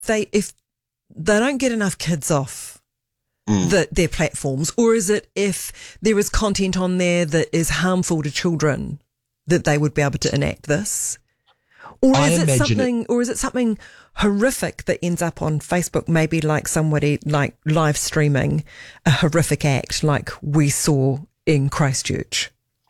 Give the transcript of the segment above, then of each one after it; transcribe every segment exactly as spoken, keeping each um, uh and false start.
they if they don't get enough kids off mm. the, their platforms, or is it if there is content on there that is harmful to children that they would be able to enact this? Or is it something, it, or is it something horrific that ends up on Facebook? Maybe like somebody like live streaming a horrific act, like we saw in Christchurch.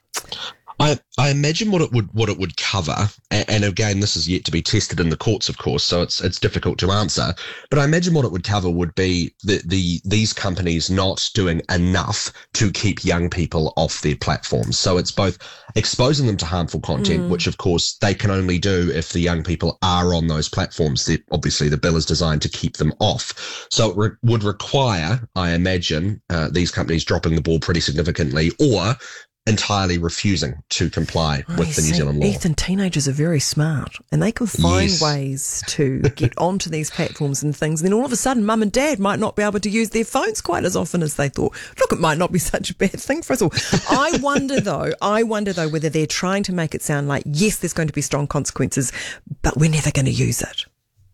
I, I imagine what it would what it would cover, and, and again, this is yet to be tested in the courts, of course, so it's it's difficult to answer. But I imagine what it would cover would be the, the these companies not doing enough to keep young people off their platforms. So it's both exposing them to harmful content, mm. which of course they can only do if the young people are on those platforms. That obviously the bill is designed to keep them off. So it re- would require, I imagine, uh, these companies dropping the ball pretty significantly, or entirely refusing to comply oh, with the New Zealand law. Ethan, teenagers are very smart and they can find yes. ways to get onto these platforms and things. And then all of a sudden, mum and dad might not be able to use their phones quite as often as they thought. Look, it might not be such a bad thing for us all. I wonder though, I wonder though whether they're trying to make it sound like, yes, there's going to be strong consequences, but we're never going to use it.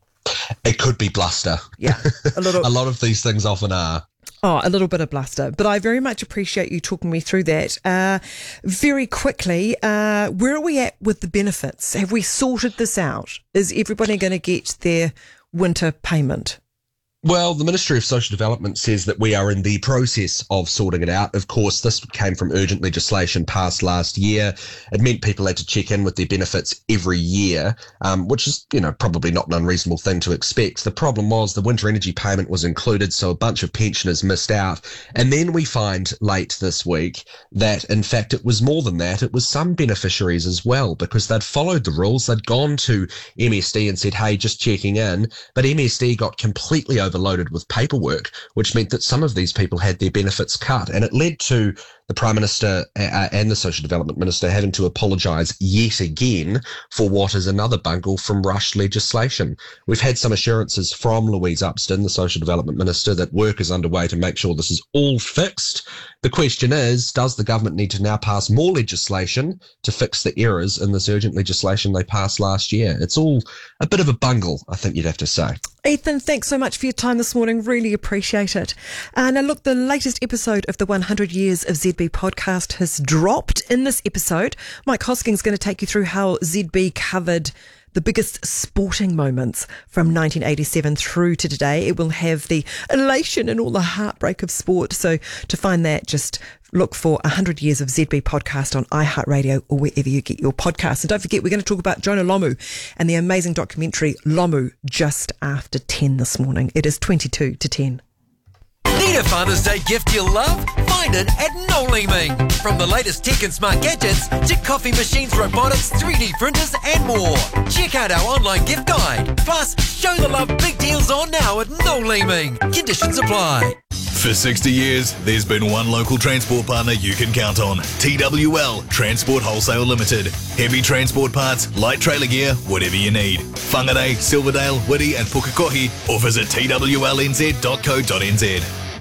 It could be bluster. Yeah. A, little, a lot of these things often are. Oh, a little bit of bluster. But I very much appreciate you talking me through that. Uh, very quickly, uh, where are we at with the benefits? Have we sorted this out? Is everybody going to get their winter payment? Well, the Ministry of Social Development says that we are in the process of sorting it out. Of course, this came from urgent legislation passed last year. It meant people had to check in with their benefits every year, um, which is, you know, probably not an unreasonable thing to expect. The problem was the winter energy payment was included, so a bunch of pensioners missed out. And then we find late this week that, in fact, it was more than that. It was some beneficiaries as well, because they'd followed the rules. They'd gone to M S D and said, hey, just checking in. But M S D got completely over overloaded with paperwork, which meant that some of these people had their benefits cut. And it led to the Prime Minister uh, and the Social Development Minister having to apologise yet again for what is another bungle from rushed legislation. We've had some assurances from Louise Upston, the Social Development Minister, that work is underway to make sure this is all fixed. The question is, does the government need to now pass more legislation to fix the errors in this urgent legislation they passed last year? It's all a bit of a bungle, I think you'd have to say. Ethan, thanks so much for your time this morning. Really appreciate it. Uh, now, look, the latest episode of the one hundred Years of Z B podcast has dropped. In this episode, Mike Hosking's going to take you through how Z B covered the biggest sporting moments from nineteen eighty-seven through to today. It will have the elation and all the heartbreak of sport. So to find that, just look for one hundred Years of Z B podcast on iHeartRadio or wherever you get your podcasts. And don't forget, we're going to talk about Jonah Lomu and the amazing documentary Lomu just after ten this morning. It is twenty-two to ten. Need a Father's Day gift you'll love? Find it at Noel Leeming. From the latest tech and smart gadgets to coffee machines, robotics, three D printers and more. Check out our online gift guide. Plus, show the love big deals on now at Noel Leeming. Conditions apply. For sixty years, there's been one local transport partner you can count on. T W L Transport Wholesale Limited. Heavy transport parts, light trailer gear, whatever you need. Whangarei, Silverdale, Whitty and Pukekohe, or visit t w l n z dot co dot n z.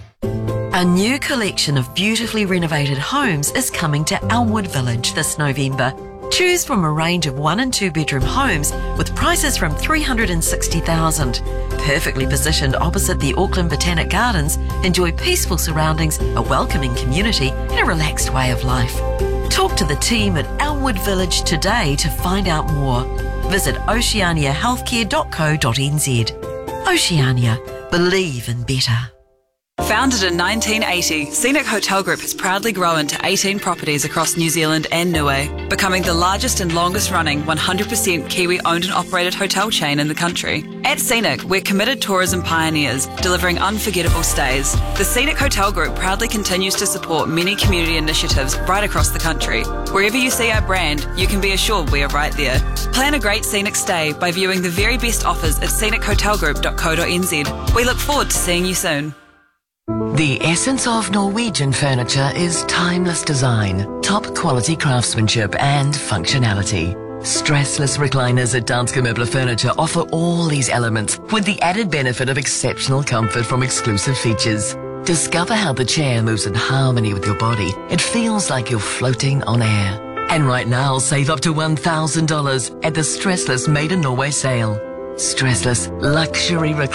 A new collection of beautifully renovated homes is coming to Elmwood Village this November. Choose from a range of one and two bedroom homes with prices from three hundred sixty thousand dollars. Perfectly positioned opposite the Auckland Botanic Gardens, enjoy peaceful surroundings, a welcoming community and a relaxed way of life. Talk to the team at Elmwood Village today to find out more. Visit oceania healthcare dot co dot n z. Oceania, believe in better. Founded in nineteen eighty, Scenic Hotel Group has proudly grown to eighteen properties across New Zealand and Niue, becoming the largest and longest running one hundred percent Kiwi owned and operated hotel chain in the country. At Scenic, we're committed tourism pioneers, delivering unforgettable stays. The Scenic Hotel Group proudly continues to support many community initiatives right across the country. Wherever you see our brand, you can be assured we are right there. Plan a great scenic stay by viewing the very best offers at scenic hotel group dot co dot n z. We look forward to seeing you soon. The essence of Norwegian furniture is timeless design, top quality craftsmanship and functionality. Stressless recliners at Danske Møbler Furniture offer all these elements with the added benefit of exceptional comfort from exclusive features. Discover how the chair moves in harmony with your body. It feels like you're floating on air. And right now, save up to one thousand dollars at the Stressless Made in Norway sale. stressless luxury